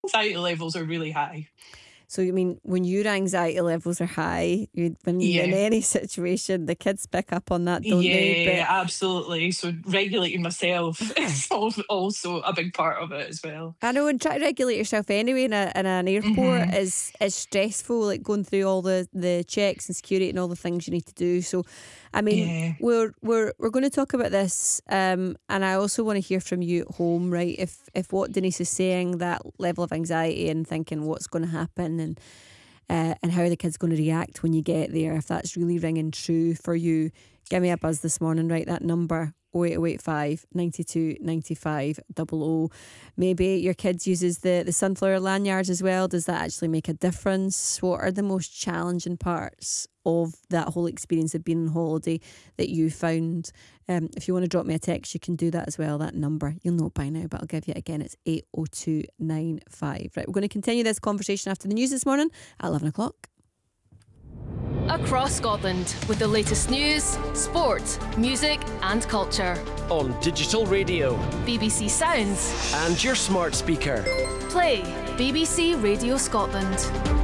Anxiety levels are really high. So, you mean when your anxiety levels are high, when you're in Yeah. any situation, the kids pick up on that, don't they? Yeah, But absolutely. So regulating myself is also a big part of it as well. I know, and try to regulate yourself anyway in an airport Hmm. is stressful, like going through all the checks and security and all the things you need to do. So, I mean, Yeah. we're going to talk about this, and I also want to hear from you at home, right? If what Denise is saying, that level of anxiety and thinking what's going to happen and how the kid's going to react when you get there, if that's really ringing true for you, give me a buzz this morning, right? That number 08085 92 95 00. Maybe your kids uses the sunflower lanyards as well. Does that actually make a difference? What are the most challenging parts of that whole experience of being on holiday that you found? If you want to drop me a text, you can do that as well. That number, you'll know it by now, but I'll give you it again. It's 80295. Right, we're going to continue this conversation after the news this morning at 11 o'clock. Across Scotland with the latest news, sport, music and culture. On digital radio BBC Sounds and your smart speaker. Play BBC Radio Scotland.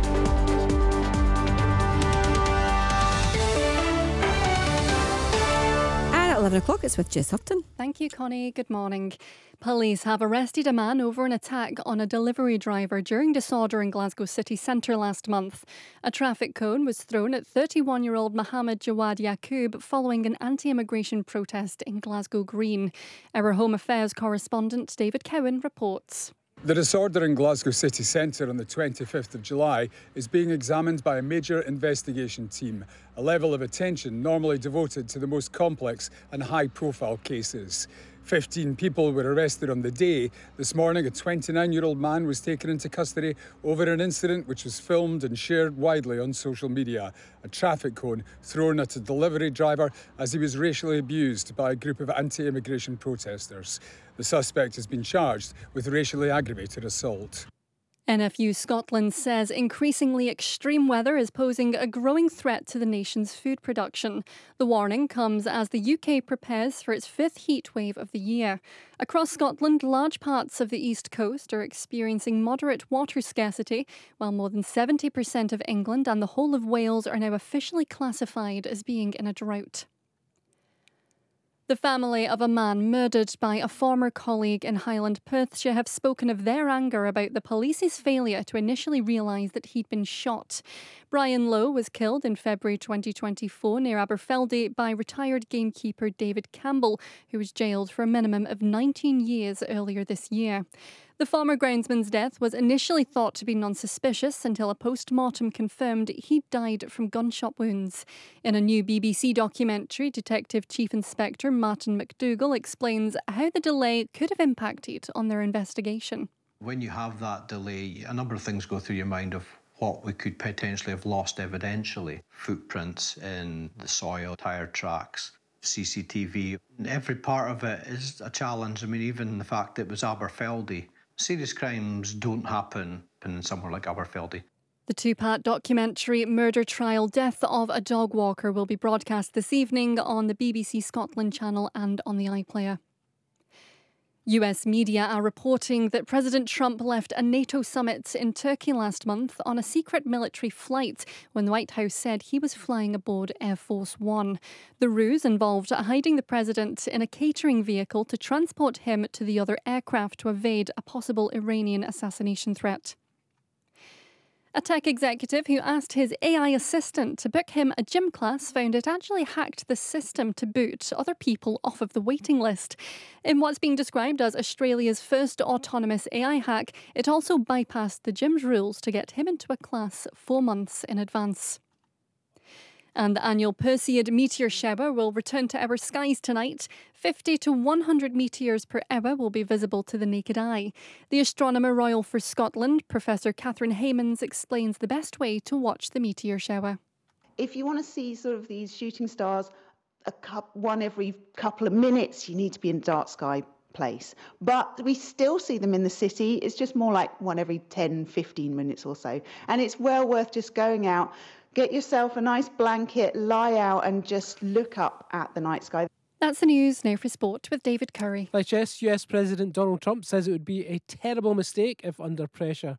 And at 11 o'clock, it's with Jess Houghton. Thank you, Connie. Good morning. Police have arrested a man over an attack on a delivery driver during disorder in Glasgow city centre last month. A traffic cone was thrown at 31-year-old Mohammed Jawad Yaqub following an anti-immigration protest in Glasgow Green. Our Home Affairs correspondent David Cowan reports. The disorder in Glasgow city centre on the 25th of July is being examined by a major investigation team, a level of attention normally devoted to the most complex and high-profile cases. 15 people were arrested on the day. This morning, a 29-year-old man was taken into custody over an incident which was filmed and shared widely on social media. A traffic cone thrown at a delivery driver as he was racially abused by a group of anti-immigration protesters. The suspect has been charged with racially aggravated assault. NFU Scotland says increasingly extreme weather is posing a growing threat to the nation's food production. The warning comes as the UK prepares for its fifth heat wave of the year. Across Scotland, large parts of the east coast are experiencing moderate water scarcity, while more than 70% of England and the whole of Wales are now officially classified as being in a drought. The family of a man murdered by a former colleague in Highland Perthshire have spoken of their anger about the police's failure to initially realise that he'd been shot. Brian Lowe was killed in February 2024 near Aberfeldy by retired gamekeeper David Campbell, who was jailed for a minimum of 19 years earlier this year. The former groundsman's death was initially thought to be non-suspicious until a post-mortem confirmed he'd died from gunshot wounds. In a new BBC documentary, Detective Chief Inspector Martin McDougall explains how the delay could have impacted on their investigation. When you have that delay, a number of things go through your mind of what we could potentially have lost evidentially. Footprints in the soil, tyre tracks, CCTV. Every part of it is a challenge. I mean, even the fact it was Aberfeldy. Serious crimes don't happen in somewhere like Aberfeldy. The two-part documentary Murder Trial Death of a Dog Walker will be broadcast this evening on the BBC Scotland channel and on the iPlayer. US media are reporting that President Trump left a NATO summit in Turkey last month on a secret military flight when the White House said he was flying aboard Air Force One. The ruse involved hiding the president in a catering vehicle to transport him to the other aircraft to evade a possible Iranian assassination threat. A tech executive who asked his AI assistant to book him a gym class found it actually hacked the system to boot other people off of the waiting list. In what's being described as Australia's first autonomous AI hack, it also bypassed the gym's rules to get him into a class 4 months in advance. And the annual Perseid meteor shower will return to our skies tonight. 50 to 100 meteors per hour will be visible to the naked eye. The Astronomer Royal for Scotland, Professor Catherine Haymans, explains the best way to watch the meteor shower. If you want to see sort of these shooting stars, one every couple of minutes, you need to be in a dark sky place. But we still see them in the city. It's just more like one every 10, 15 minutes or so. And it's well worth just going out, get yourself a nice blanket, lie out and just look up at the night sky. That's the news. Now for sport with David Curry. Like US President Donald Trump says it would be a terrible mistake if under pressure.